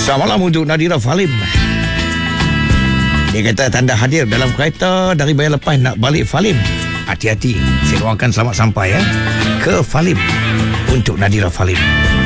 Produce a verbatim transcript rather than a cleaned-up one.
Selamat malam untuk Nadira Falim. Dia kata tanda hadir dalam kereta dari bayar lepas nak balik Falim. Hati-hati, saya doakan selamat sampai ya ke Falim untuk Nadira Falim.